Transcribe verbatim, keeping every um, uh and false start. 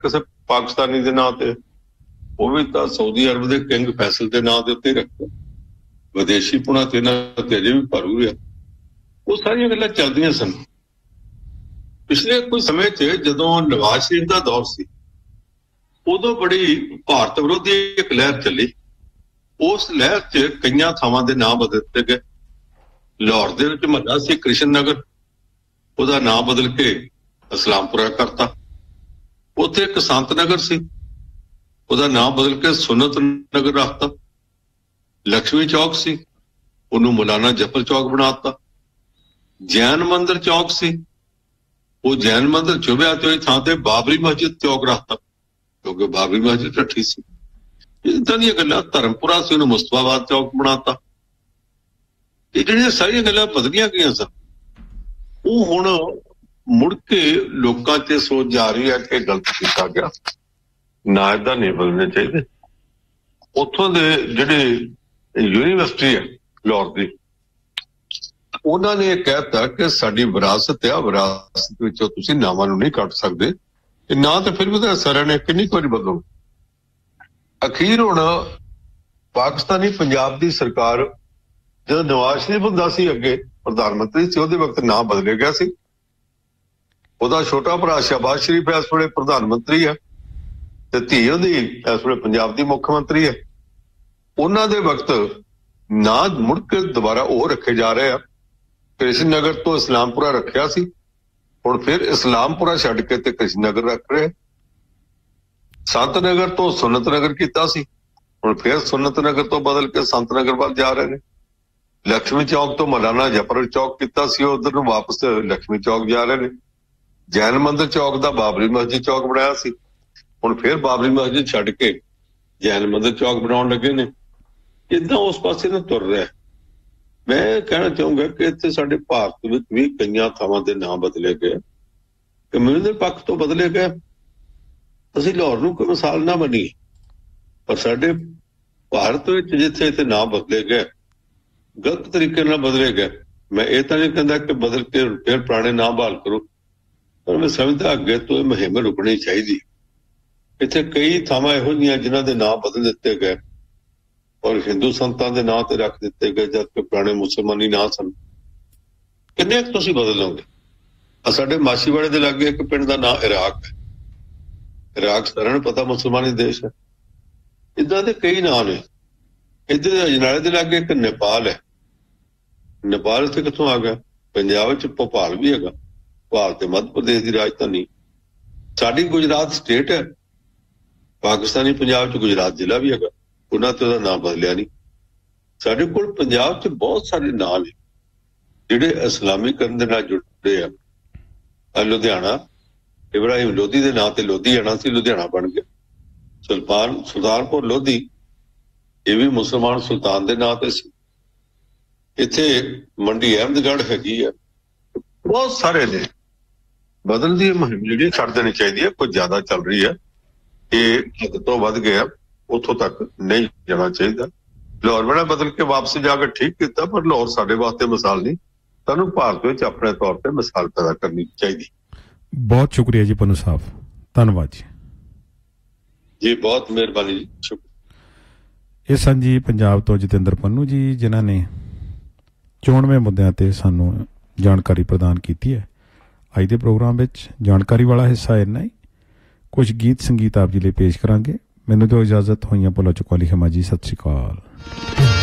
ਕਿਸੇ ਪਾਕਿਸਤਾਨੀ ਦੇ ਨਾਂ ਤੇ, ਉਹ ਵੀ ਤਾਂ ਸਾਊਦੀ ਅਰਬ ਦੇ ਕਿੰਗ ਫੈਸਲ ਦੇ ਨਾਂ ਦੇ ਉੱਤੇ ਰੱਖਿਆ। ਵਿਦੇਸ਼ੀ ਪੁਣਾ ਤੇ ਇਹਨਾਂ ਤੇ ਅਜੇ ਵੀ ਭਰੂ ਰਿਹਾ। ਉਹ ਸਾਰੀਆਂ ਗੱਲਾਂ ਚੱਲਦੀਆਂ ਸਨ। ਪਿਛਲੇ ਕੁਝ ਸਮੇਂ 'ਚ ਜਦੋਂ ਨਵਾਜ਼ ਸ਼ਰੀਫ ਦਾ ਦੌਰ ਸੀ, ਉਦੋਂ ਬੜੀ ਭਾਰਤ ਵਿਰੋਧੀ ਇੱਕ ਲਹਿਰ ਚੱਲੀ। ਉਸ ਲਹਿਰ 'ਚ ਕਈਆਂ ਥਾਵਾਂ ਦੇ ਨਾਂ ਬਦਲ ਦਿੱਤੇ ਗਏ। ਲਾਹੌਰ ਦੇ ਵਿੱਚ ਮਹੱਲਾ ਸੀ ਕ੍ਰਿਸ਼ਨ ਨਗਰ, ਉਹਦਾ ਨਾਂ ਬਦਲ ਕੇ ਇਸਲਾਮਪੁਰਾ ਕਰਤਾ। ਉੱਥੇ ਇੱਕ ਸੰਤ ਨਗਰ ਸੀ, ਉਹਦਾ ਨਾਂ ਬਦਲ ਕੇ ਸੁੰਨਤ ਨਗਰ ਰੱਖਤਾ। ਲక్ష్ਮੀ ਚੌਕ ਸੀ, ਉਹਨੂੰ ਮੌਲਾਨਾ ਜਫਰ ਚੌਕ ਬਣਾਤਾ। ਜੈਨ ਮੰਦਿਰ ਚੌਕ ਸੀ, ਉਹ ਜੈਨ ਮੰਦਿਰ ਚੁਭਿਆ ਤੇ ਥਾਂ ਤੇ ਬਾਬਰੀ ਮਸਜਿਦ ਚੌਕ ਰੱਖਤਾ, ਕਿਉਂਕਿ ਬਾਬਰੀ ਮਸਜਿਦ ਢੱਠੀ ਸੀ। ਇਦਾਂ ਦੀਆਂ ਗੱਲਾਂ। ਧਰਮਪੁਰਾ ਸੀ, ਉਹਨੂੰ ਮੁਸਤਫਾਬਾਦ ਚੌਕ ਬਣਾਤਾ। ਇਹ ਜਿਹੜੀਆਂ ਸਾਰੀਆਂ ਗੱਲਾਂ ਬਦਲੀਆਂ ਗਈਆਂ ਸਨ, ਉਹ ਹੁਣ ਮੁੜ ਕੇ ਲੋਕਾਂ 'ਚ ਸੋਚ ਜਾ ਰਹੀ ਹੈ ਕਿ ਗਲਤ ਕੀਤਾ ਗਿਆ, ਨਾ ਏਦਾਂ ਨਹੀਂ ਬਦਲਣੇ ਚਾਹੀਦੇ। ਉੱਥੋਂ ਦੇ ਜਿਹੜੇ ਯੂਨੀਵਰਸਿਟੀ ਹੈ ਲਾਹੌਰ ਦੀ, ਉਹਨਾਂ ਨੇ ਇਹ ਕਹਿਤਾ ਕਿ ਸਾਡੀ ਵਿਰਾਸਤ ਆ, ਵਿਰਾਸਤ ਵਿੱਚੋਂ ਤੁਸੀਂ ਨਾਵਾਂ ਨੂੰ ਨਹੀਂ ਕੱਟ ਸਕਦੇ। ਤੇ ਨਾ ਤਾਂ ਫਿਰ ਵੀ ਤਾਂ ਸਾਰਿਆਂ ਨੇ ਕਿੰਨੀ ਕੁ ਵਾਰੀ ਬਦਲੋ। ਅਖੀਰ ਹੁਣ ਪਾਕਿਸਤਾਨੀ ਪੰਜਾਬ ਦੀ ਸਰਕਾਰ, ਜਦੋਂ ਨਵਾਜ਼ ਸ਼ਰੀਫ ਹੁੰਦਾ ਸੀ ਅੱਗੇ ਪ੍ਰਧਾਨ ਮੰਤਰੀ ਸੀ, ਉਹਦੇ ਵਕਤ ਨਾਂ ਬਦਲਿਆ ਗਿਆ ਸੀ। ਉਹਦਾ ਛੋਟਾ ਭਰਾ ਸ਼ਹਿਬਾਜ਼ ਸ਼ਰੀਫ ਇਸ ਵੇਲੇ ਪ੍ਰਧਾਨ ਮੰਤਰੀ ਹੈ ਤੇ ਧੀ ਉਹਦੀ ਇਸ ਵੇਲੇ ਪੰਜਾਬ ਦੀ ਮੁੱਖ ਮੰਤਰੀ ਹੈ। ਉਹਨਾਂ ਦੇ ਵਕਤ ਨਾਂ ਮੁੜ ਕੇ ਦੁਬਾਰਾ ਉਹ ਰੱਖੇ ਜਾ ਰਹੇ ਆ। ਕ੍ਰਿਸ਼ਨ ਨਗਰ ਤੋਂ ਇਸਲਾਮਪੁਰਾ ਰੱਖਿਆ ਸੀ, ਹੁਣ ਫਿਰ ਇਸਲਾਮਪੁਰਾ ਛੱਡ ਕੇ ਤੇ ਕ੍ਰਿਸ਼ਨ ਨਗਰ ਰੱਖ ਰਹੇ। ਸੰਤ ਨਗਰ ਤੋਂ ਸੁੰਨਤ ਨਗਰ ਕੀਤਾ ਸੀ, ਹੁਣ ਫਿਰ ਸੁੰਨਤ ਨਗਰ ਤੋਂ ਬਦਲ ਕੇ ਸੰਤ ਨਗਰ ਵੱਲ ਜਾ ਰਹੇ ਨੇ। ਲక్ష్ਮੀ ਚੌਕ ਤੋਂ ਮੌਲਾਨਾ ਜਫਰ ਚੌਕ ਕੀਤਾ ਸੀ, ਉਧਰ ਨੂੰ ਵਾਪਸ ਲక్ష్ਮੀ ਚੌਕ ਜਾ ਰਹੇ ਨੇ। ਜੈਨ ਮੰਦਿਰ ਚੌਕ ਦਾ ਬਾਬਰੀ ਮਸਜਿਦ ਚੌਕ ਬਣਾਇਆ ਸੀ, ਹੁਣ ਫਿਰ ਬਾਬਰੀ ਮਸਜਿਦ ਛੱਡ ਕੇ ਜੈਨ ਮੰਦਿਰ ਚੌਕ ਬਣਾਉਣ ਲੱਗੇ ਨੇ। ਇਦਾਂ ਉਸ ਪਾਸੇ ਨੂੰ ਤੁਰ ਰਿਹਾ। ਮੈਂ ਕਹਿਣਾ ਚਾਹੂੰਗਾ ਕਿ ਇੱਥੇ ਸਾਡੇ ਭਾਰਤ ਵਿੱਚ ਵੀ ਕਈਆਂ ਥਾਵਾਂ ਦੇ ਨਾਂ ਬਦਲੇ ਗਏ, ਕਮਿਊਨਲ ਪੱਖ ਤੋਂ ਬਦਲੇ ਗਏ। ਅਸੀਂ ਲਾਹੌਰ ਨੂੰ ਕੋਈ ਮਿਸਾਲ ਨਾ ਬਣੀਏ, ਪਰ ਸਾਡੇ ਭਾਰਤ ਵਿੱਚ ਜਿੱਥੇ ਇੱਥੇ ਨਾਂ ਬਦਲੇ ਗਏ, ਗਲਤ ਤਰੀਕੇ ਨਾਲ ਬਦਲੇ ਗਏ। ਮੈਂ ਇਹ ਤਾਂ ਨਹੀਂ ਕਹਿੰਦਾ ਕਿ ਬਦਲ ਕੇ ਫਿਰ ਪੁਰਾਣੇ ਨਾਂ ਬਹਾਲ ਕਰੋ, ਪਰ ਮੈਂ ਸਮਝਦਾ ਅੱਗੇ ਤੋਂ ਇਹ ਮੁਹਿੰਮ ਰੁਕਣੀ ਚਾਹੀਦੀ। ਇੱਥੇ ਕਈ ਥਾਵਾਂ ਇਹੋ ਜਿਹੀਆਂ ਜਿਨ੍ਹਾਂ ਦੇ ਨਾਂ ਬਦਲ ਦਿੱਤੇ ਗਏ ਔਰ ਹਿੰਦੂ ਸੰਤਾਂ ਦੇ ਨਾਂ ਤੇ ਰੱਖ ਦਿੱਤੇ ਗਏ, ਜਦਕਿ ਪੁਰਾਣੇ ਮੁਸਲਮਾਨੀ ਨਾਂ ਸਨ। ਕਿੰਨੇ ਕੁ ਤੁਸੀਂ ਬਦਲ ਲਓਗੇ? ਆ ਸਾਡੇ ਮਾਛੀਵਾੜੇ ਦੇ ਲਾਗੇ ਇੱਕ ਪਿੰਡ ਦਾ ਨਾਂ ਇਰਾਕ ਹੈ। ਇਰਾਕ ਸਾਰਿਆਂ ਨੂੰ ਪਤਾ ਮੁਸਲਮਾਨੀ ਦੇਸ਼ ਹੈ। ਇੱਦਾਂ ਦੇ ਕਈ ਨਾਂ ਨੇ। ਇੱਧਰ ਅਜਨਾਲੇ ਦੇ ਲਾਗੇ ਇੱਕ ਨੇਪਾਲ ਹੈ। ਨੇਪਾਲ ਇੱਥੇ ਕਿੱਥੋਂ ਆ ਗਿਆ? ਪੰਜਾਬ ਵਿੱਚ ਭੋਪਾਲ ਵੀ ਹੈਗਾ, ਭਾਰਤ ਤੇ ਮੱਧ ਪ੍ਰਦੇਸ਼ ਦੀ ਰਾਜਧਾਨੀ। ਸਾਡੀ ਗੁਜਰਾਤ ਸਟੇਟ ਹੈ, ਪਾਕਿਸਤਾਨੀ ਪੰਜਾਬ 'ਚ ਗੁਜਰਾਤ ਜ਼ਿਲ੍ਹਾ ਵੀ ਹੈਗਾ, ਉਹਨਾਂ ਤੇ ਉਹਦਾ ਨਾਂ ਬਦਲਿਆ ਨਹੀਂ। ਸਾਡੇ ਕੋਲ ਪੰਜਾਬ 'ਚ ਬਹੁਤ ਸਾਰੇ ਨਾਂ ਨੇ ਜਿਹੜੇ ਇਸਲਾਮੀਕਰਨ ਦੇ ਨਾਲ ਜੁੜੇ ਆ। ਲੁਧਿਆਣਾ ਇਬਰਾਹਿਮ ਲੋਧੀ ਦੇ ਨਾਂ ਤੇ ਲੋਧੀਆਣਾ ਸੀ, ਲੁਧਿਆਣਾ ਬਣ ਗਿਆ। ਸੁਲਤਾਨ ਸੁਲਤਾਨਪੁਰ ਲੋਧੀ, ਇਹ ਵੀ ਮੁਸਲਮਾਨ ਸੁਲਤਾਨ ਦੇ ਨਾਂ ਤੇ ਸੀ। ਇੱਥੇ ਮੰਡੀ ਅਹਿਮਦਗੜ੍ਹ ਹੈਗੀ ਆ। ਬਹੁਤ ਸਾਰੇ ਨੇ। ਬਦਲ ਦੀ ਮੁਹਿੰਮ ਜਿਹੜੀ ਛੱਡ ਦੇਣੀ ਚਾਹੀਦੀ ਹੈ। ਕੁਝ ਜ਼ਿਆਦਾ ਚੱਲ ਰਹੀ ਹੈ, ਇਹ ਹੱਦ ਤੋਂ ਵੱਧ ਗਿਆ, ਉੱਥੋਂ ਤੱਕ ਨਹੀਂ ਜਾਣਾ ਚਾਹੀਦਾ। ਲਾਹੌਰ ਬਣਾ ਬਦਲ ਕੇ ਵਾਪਸ ਜਾ ਕੇ ਠੀਕ ਕੀਤਾ, ਪਰ ਲਾਹੌਰ ਸਾਡੇ ਵਾਸਤੇ ਮਿਸਾਲ ਨਹੀਂ। ਸਾਨੂੰ ਭਾਰਤ ਵਿੱਚ ਆਪਣੇ ਤੌਰ ਤੇ ਮਿਸਾਲ ਪੈਦਾ ਕਰਨੀ ਚਾਹੀਦੀ। ਬਹੁਤ ਸ਼ੁਕਰੀਆ ਜੀ ਪੰਨੂ ਸਾਹਿਬ, ਧੰਨਵਾਦ ਜੀ। ਜੀ ਬਹੁਤ ਮਿਹਰਬਾਨੀ ਜੀ, ਸ਼ੁਕਰੀਆ। ਇਹ ਸਨ ਜੀ ਪੰਜਾਬ ਤੋਂ ਜਤਿੰਦਰ ਪੰਨੂ ਜੀ, ਜਿਨ੍ਹਾਂ ਨੇ ਚੋਣਵੇਂ ਮੁੱਦਿਆਂ ਤੇ ਸਾਨੂੰ ਜਾਣਕਾਰੀ ਪ੍ਰਦਾਨ ਕੀਤੀ ਹੈ। ਅੱਜ ਦੇ ਪ੍ਰੋਗਰਾਮ ਵਿੱਚ ਜਾਣਕਾਰੀ ਵਾਲਾ ਹਿੱਸਾ ਇੰਨਾ ਹੀ। ਕੁਝ ਗੀਤ ਸੰਗੀਤ ਆਪ ਜੀ ਲਈ ਪੇਸ਼ ਕਰਾਂਗੇ। ਮੈਨੂੰ ਦਿਓ ਇਜਾਜ਼ਤ। ਹੋਈਆਂ ਭੁੱਲਾਂ ਚੁੱਕਾਂ ਲਈ ਖਿਮਾ ਜੀ। ਸਤਿ ਸ਼੍ਰੀ ਅਕਾਲ।